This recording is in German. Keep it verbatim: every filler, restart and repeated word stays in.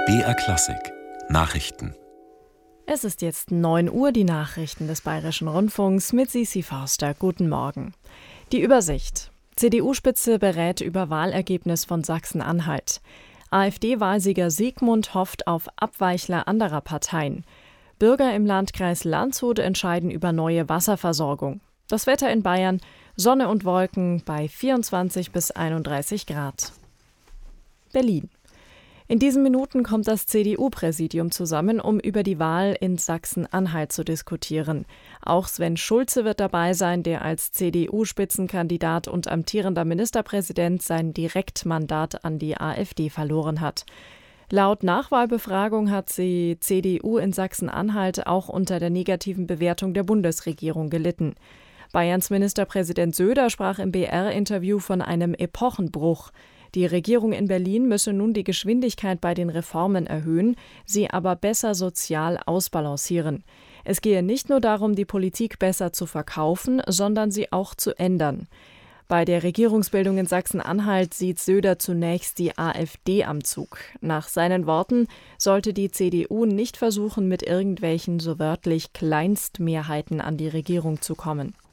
B R Klassik Nachrichten. Es ist jetzt neun Uhr, die Nachrichten des Bayerischen Rundfunks mit Sisi Forster. Guten Morgen. Die Übersicht. C D U-Spitze berät über Wahlergebnis von Sachsen-Anhalt. AfD-Wahlsieger Siegmund hofft auf Abweichler anderer Parteien. Bürger im Landkreis Landshut entscheiden über neue Wasserversorgung. Das Wetter in Bayern: Sonne und Wolken bei vierundzwanzig bis einunddreißig Grad. Berlin. In diesen Minuten kommt das C D U-Präsidium zusammen, um über die Wahl in Sachsen-Anhalt zu diskutieren. Auch Sven Schulze wird dabei sein, der als C D U-Spitzenkandidat und amtierender Ministerpräsident sein Direktmandat an die AfD verloren hat. Laut Nachwahlbefragung hat die C D U in Sachsen-Anhalt auch unter der negativen Bewertung der Bundesregierung gelitten. Bayerns Ministerpräsident Söder sprach im B R-Interview von einem Epochenbruch. Die Regierung in Berlin müsse nun die Geschwindigkeit bei den Reformen erhöhen, sie aber besser sozial ausbalancieren. Es gehe nicht nur darum, die Politik besser zu verkaufen, sondern sie auch zu ändern. Bei der Regierungsbildung in Sachsen-Anhalt sieht Söder zunächst die AfD am Zug. Nach seinen Worten sollte die C D U nicht versuchen, mit irgendwelchen so wörtlich Kleinstmehrheiten an die Regierung zu kommen.